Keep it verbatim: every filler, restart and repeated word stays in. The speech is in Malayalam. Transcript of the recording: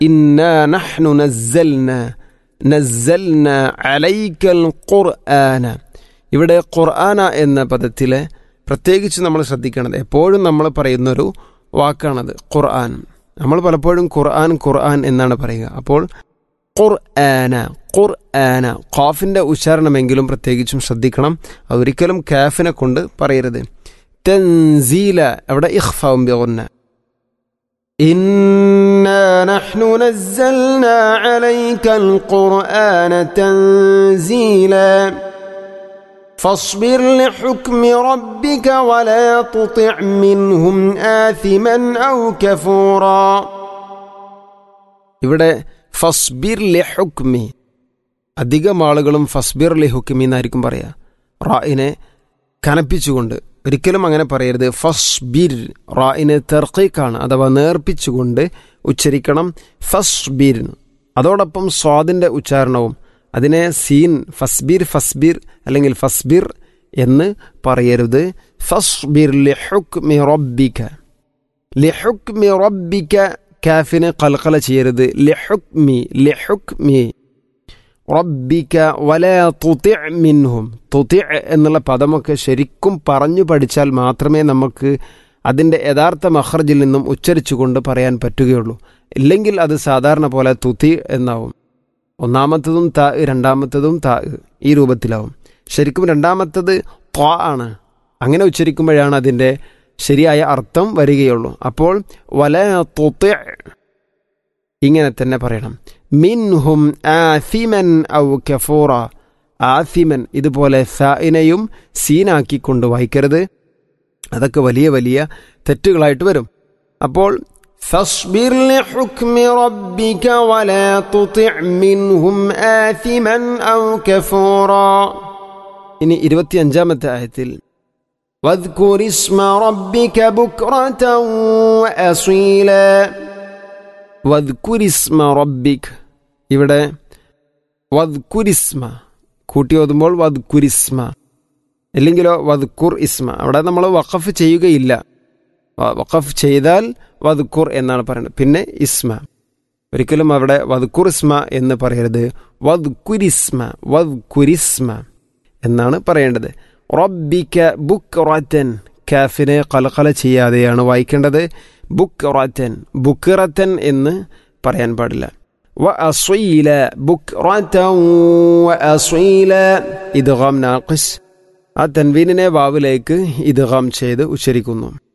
ഇന്നാ നഹ്നു നസ്സൽന നസ്സൽന അലൈക്കൽ ഖുർആന. ഇവിടെ ഖുർആന എന്ന പദത്തിലെ പ്രത്യേകിച്ച് നമ്മൾ ശ്രദ്ധിക്കേണ്ടത്, എപ്പോഴും നമ്മൾ പറയുന്നൊരു വാക്കാണത് ഖുർആൻ. നമ്മൾ പലപ്പോഴും ഖുർആൻ ഖുർആൻ എന്നാണ് പറയുക. അപ്പോൾ ഖുർആന ഖുർആന ഖാഫിൻ്റെ ഉച്ചാരണമെങ്കിലും പ്രത്യേകിച്ചും ശ്രദ്ധിക്കണം. അതൊരിക്കലും കാഫിനെ കൊണ്ട് പറയരുത്. തൻസീല അവിടെ ഇഖ്ഫാഉം ബിഗുന്ന. ഇന്നാ നഹ്നു നസ്സൽനാ അലൈക്കൽ ഖുർആന തൻസീല فاصبر لحكم ربك ولا تطع منهم آثما أو كفورا. ഇവിടെ ഫസ്ബിർ ലിഹുക്മി, അധികം ആളുകളും ഫസ്ബിർ ലിഹുക്മി എന്നായിരിക്കും പറയുക, റായിനെ കനപ്പിച്ചുകൊണ്ട്. ഒരിക്കലും അങ്ങനെ പറയരുത്. ഫസ്ബിർ റായിന് തർക്കീക്കാണ്, അഥവാ നേർപ്പിച്ചുകൊണ്ട് ഉച്ചരിക്കണം. ഫസ്ബിർ അതോടൊപ്പം സ്വാദിൻ്റെ ഉച്ചാരണവും, അതിനെ സീൻ ഫസ്ബിർ ഫസ്ബിർ അല്ലെങ്കിൽ ഫസ്ബിർ എന്ന് പറയരുത്. ഫസ്ബിർ ലിഹുക്മി റബ്ബിക. ലിഹുക്മി റബ്ബിക കാഫിനെ ഖൽഖല ചെയ്യരുത്. ലിഹുക്മി ലിഹുക്മി റബ്ബിക വലാ തുതി' മിൻഹും. തുതി' എന്നുള്ള പദമൊക്കെ ശരിക്കും പറഞ്ഞു പഠിച്ചാൽ മാത്രമേ നമുക്ക് അതിൻ്റെ യഥാർത്ഥ മഖ്റജിൽ നിന്നും ഉച്ചരിച്ചുകൊണ്ട് പറയാൻ പറ്റുകയുള്ളൂ. ഇല്ലെങ്കിൽ അത് സാധാരണ പോലെ തുതി എന്നാവും. ഒന്നാമത്തതും താ, രണ്ടാമത്തതും താ, ഈ രൂപത്തിലാവും. ശരിക്കും രണ്ടാമത്തത് ത്വാ ആണ്. അങ്ങനെ ഉച്ചരിക്കുമ്പോഴാണ് അതിൻ്റെ ശരിയായ അർത്ഥം വരികയുള്ളൂ. അപ്പോൾ വലാ തുതി' ഇങ്ങനെ തന്നെ പറയണം. മിൻഹും ആസിമൻ ഔ കഫൂറ. ആസിമൻ ഇതുപോലെ സായിനെയും സീനാക്കിക്കൊണ്ട് വായിക്കരുത്. അതൊക്കെ വലിയ വലിയ തെറ്റുകളായിട്ട് വരും. അപ്പോൾ فاصبر لحكم ربك ولا تطع منهم آثما أو كفورا. ഇനി ഇരുപത്തിയഞ്ചാമത്തെ ആയത്തിൽ واذكر اسم ربك بكرة وأصيلا. واذكر اسم ربك ഇവിടെ واذكر اسم കൂട്ടി ഓതുമ്പോൾ واذكر اسم, ഇല്ലെങ്കിലോ واذكر اسم. അവിടെ നമ്മൾ വഖഫ് ചെയ്യുകയില്ല. വഖഫ് ചെയ്താൽ വദ്കുർ എന്നാണ് പറയുന്നത്. പിന്നെ ഇസ്മ, ഒരിക്കലും അവിടെ വദ്കുർ ഇസ്മ എന്ന് പറയരുത്. വദ്കുരിസ്മ വദ്കുരിസ്മ എന്നാണ് പറയേണ്ടത്. റബ്ബിക ബുക്റതൻ, കാഫിനെ ഖൽഖല ചെയ്യാതെയാണ് വായിക്കേണ്ടത്. ബുക്റതൻ ബുക്റതൻ എന്ന് പറയാൻ പാടില്ല. വ അസ്വീല ബുക്റതൻ വ അസ്വീല ഇദ്ഗാം നാഖിസ്. ആ തൻവീനിനെ വാവിലേക്ക് ഇദ്ഗാം ചെയ്ത് ഉച്ചരിക്കുന്നു.